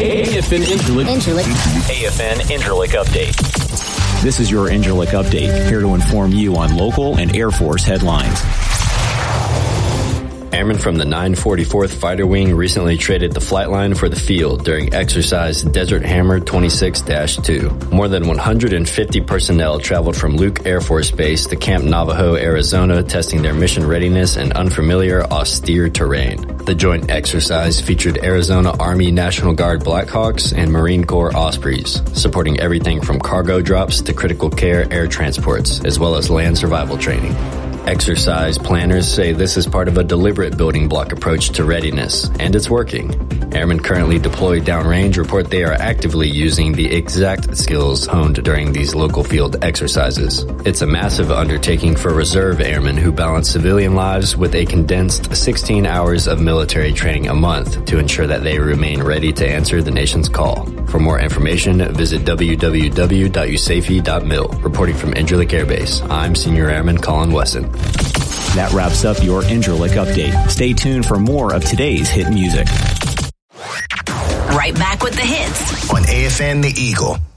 AFN Incirlik Update. This is your Incirlik Update, here to inform you on local and Air Force headlines. Airmen from the 944th Fighter Wing recently traded the flight line for the field during exercise Desert Hammer 26-2. More than 150 personnel traveled from Luke Air Force Base to Camp Navajo, Arizona, testing their mission readiness in unfamiliar, austere terrain. The joint exercise featured Arizona Army National Guard Blackhawks and Marine Corps Ospreys, supporting everything from cargo drops to critical care air transports, as well as land survival training. Exercise planners say this is part of a deliberate building block approach to readiness, and it's working. Airmen currently deployed downrange report they are actively using the exact skills honed during these local field exercises. It's a massive undertaking for reserve airmen who balance civilian lives with a condensed 16 hours of military training a month to ensure that they remain ready to answer the nation's call. For more information, visit www.usafi.mil. Reporting from Incirlik Air Base, I'm Senior Airman Colin Wesson. That wraps up your Incirlik Update. Stay tuned for more of today's hit music. Right back with the hits on AFN The Eagle.